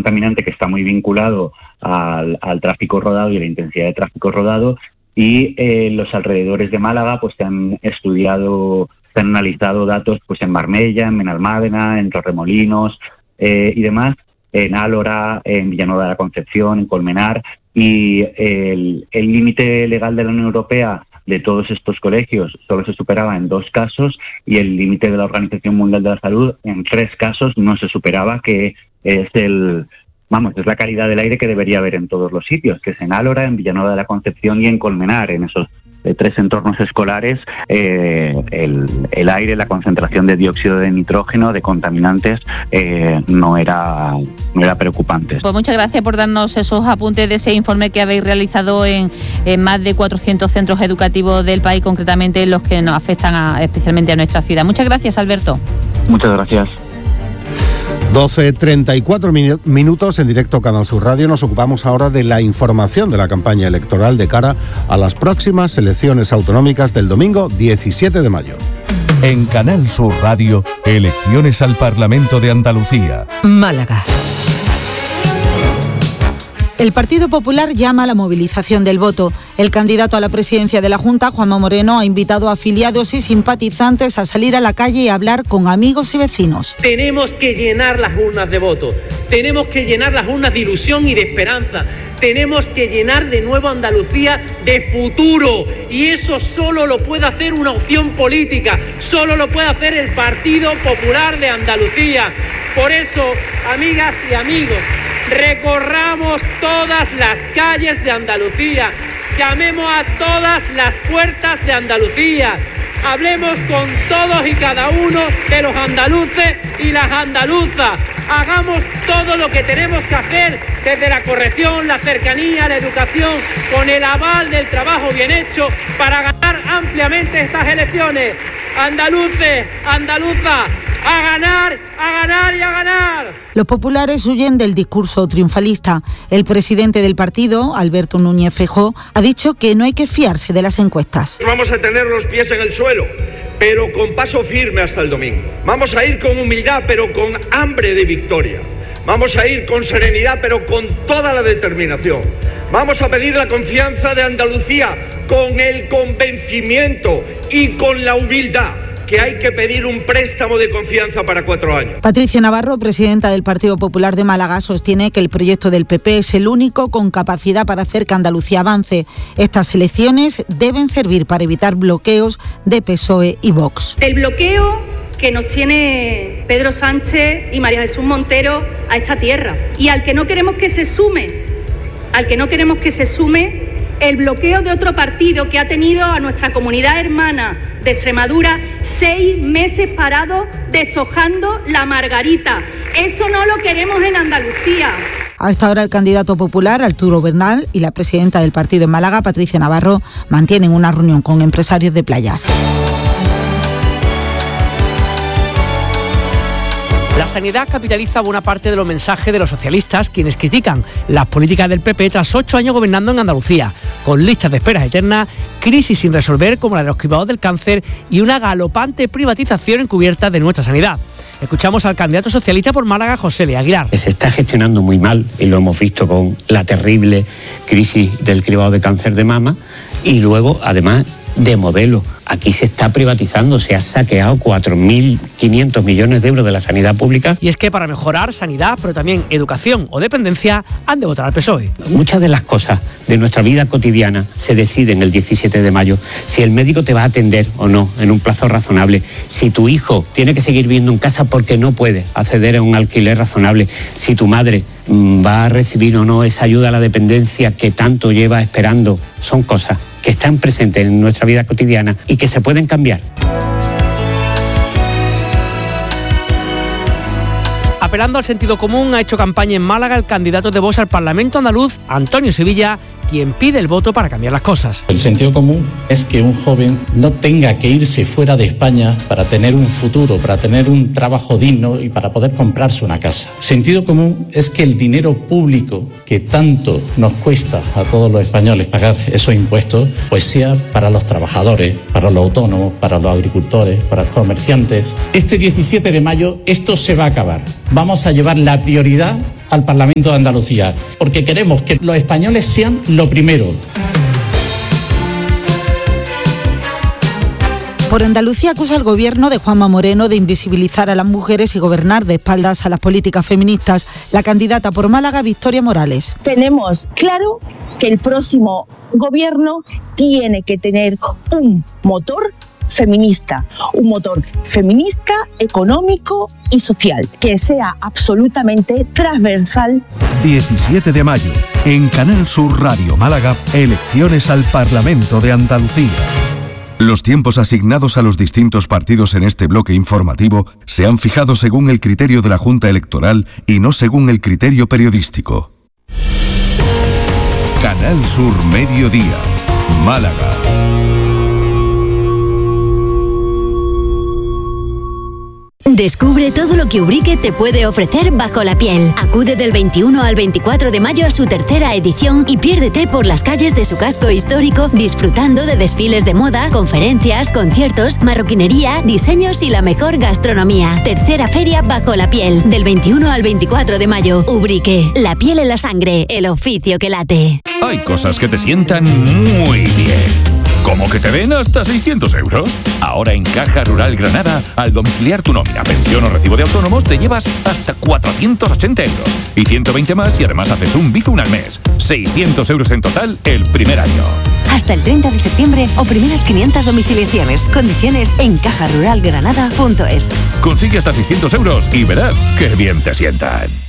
contaminante que está muy vinculado al tráfico rodado y a la intensidad de tráfico rodado, y los alrededores de Málaga pues se han analizado datos pues en Marbella, en Benalmádena, en Torremolinos y demás, en Álora, en Villanueva de la Concepción, en Colmenar, y el límite legal de la Unión Europea de todos estos colegios solo se superaba en 2 casos, y el límite de la Organización Mundial de la Salud en 3 casos no se superaba, que es es la calidad del aire que debería haber en todos los sitios, que es en Álora, en Villanueva de la Concepción y en Colmenar. En esos 3 entornos escolares, el aire, la concentración de dióxido de nitrógeno, de contaminantes, no era preocupante. Pues muchas gracias por darnos esos apuntes de ese informe que habéis realizado en más de 400 centros educativos del país, concretamente los que nos afectan especialmente a nuestra ciudad. Muchas gracias, Alberto. Muchas gracias. 12:34 minutos en directo Canal Sur Radio. Nos ocupamos ahora de la información de la campaña electoral de cara a las próximas elecciones autonómicas del domingo 17 de mayo. En Canal Sur Radio, elecciones al Parlamento de Andalucía. Málaga. El Partido Popular llama a la movilización del voto. El candidato a la presidencia de la Junta, Juanma Moreno, ha invitado a afiliados y simpatizantes a salir a la calle y hablar con amigos y vecinos. Tenemos que llenar las urnas de voto, tenemos que llenar las urnas de ilusión y de esperanza, tenemos que llenar de nuevo Andalucía de futuro, y eso solo lo puede hacer una opción política, solo lo puede hacer el Partido Popular de Andalucía. Por eso, amigas y amigos, recorramos todas las calles de Andalucía, llamemos a todas las puertas de Andalucía, hablemos con todos y cada uno de los andaluces y las andaluzas, hagamos todo lo que tenemos que hacer desde la corrección, la cercanía, la educación, con el aval del trabajo bien hecho para ganar ampliamente estas elecciones. Andaluces, andaluzas, a ganar, a ganar y a ganar. Los populares huyen del discurso triunfalista. El presidente del partido, Alberto Núñez Feijóo, ha dicho que no hay que fiarse de las encuestas. Vamos a tener los pies en el suelo, pero con paso firme hasta el domingo. Vamos a ir con humildad, pero con hambre de victoria. Vamos a ir con serenidad, pero con toda la determinación. Vamos a pedir la confianza de Andalucía con el convencimiento y con la humildad, que hay que pedir un préstamo de confianza para 4 años. Patricia Navarro, presidenta del Partido Popular de Málaga, sostiene que el proyecto del PP es el único con capacidad para hacer que Andalucía avance. Estas elecciones deben servir para evitar bloqueos de PSOE y Vox. El bloqueo que nos tiene Pedro Sánchez y María Jesús Montero a esta tierra, y al que no queremos que se sume, el bloqueo de otro partido que ha tenido a nuestra comunidad hermana de Extremadura 6 meses parado deshojando la margarita. Eso no lo queremos en Andalucía. A esta hora el candidato popular, Arturo Bernal, y la presidenta del partido en Málaga, Patricia Navarro, mantienen una reunión con empresarios de playas. La sanidad capitaliza buena parte de los mensajes de los socialistas, quienes critican las políticas del PP tras 8 años gobernando en Andalucía, con listas de esperas eternas, crisis sin resolver como la de los cribados del cáncer y una galopante privatización encubierta de nuestra sanidad. Escuchamos al candidato socialista por Málaga, José Luis Aguilar. Se está gestionando muy mal, y lo hemos visto con la terrible crisis del cribado de cáncer de mama, y luego, además, de modelo. Aquí se está privatizando, se ha saqueado 4.500 millones de euros de la sanidad pública. Y es que para mejorar sanidad, pero también educación o dependencia, han de votar al PSOE. Muchas de las cosas de nuestra vida cotidiana se deciden el 17 de mayo. Si el médico te va a atender o no en un plazo razonable, si tu hijo tiene que seguir viviendo en casa porque no puede acceder a un alquiler razonable, si tu madre va a recibir o no esa ayuda a la dependencia que tanto lleva esperando, son cosas que están presentes en nuestra vida cotidiana y que se pueden cambiar. Apelando al sentido común, ha hecho campaña en Málaga el candidato de Vox al Parlamento andaluz, Antonio Sevilla, quien pide el voto para cambiar las cosas. El sentido común es que un joven no tenga que irse fuera de España para tener un futuro, para tener un trabajo digno y para poder comprarse una casa. Sentido común es que el dinero público que tanto nos cuesta a todos los españoles pagar esos impuestos, pues sea para los trabajadores, para los autónomos, para los agricultores, para los comerciantes. Este 17 de mayo esto se va a acabar. Vamos a llevar la prioridad al Parlamento de Andalucía, porque queremos que los españoles sean lo primero. Por Andalucía acusa al gobierno de Juanma Moreno de invisibilizar a las mujeres y gobernar de espaldas a las políticas feministas. La candidata por Málaga, Victoria Morales. Tenemos claro que el próximo gobierno tiene que tener un motor feminista, económico y social, que sea absolutamente transversal. 17 de mayo, en Canal Sur Radio Málaga, elecciones al Parlamento de Andalucía. Los tiempos asignados a los distintos partidos en este bloque informativo se han fijado según el criterio de la Junta Electoral y no según el criterio periodístico. Canal Sur Mediodía, Málaga. Descubre todo lo que Ubrique te puede ofrecer bajo la piel. Acude del 21 al 24 de mayo a su tercera edición y piérdete por las calles de su casco histórico disfrutando de desfiles de moda, conferencias, conciertos, marroquinería, diseños y la mejor gastronomía. Tercera feria bajo la piel, del 21 al 24 de mayo. Ubrique, la piel en la sangre, el oficio que late. Hay cosas que te sientan muy bien. ¿Cómo que te den hasta 600 euros? Ahora en Caja Rural Granada, al domiciliar tu nómina, pensión o recibo de autónomos, te llevas hasta 480 euros. Y 120 más si además haces un Bizum al mes. 600 euros en total el primer año. Hasta el 30 de septiembre o primeras 500 domiciliaciones. Condiciones en cajaruralgranada.es. Consigue hasta 600 euros y verás qué bien te sientan.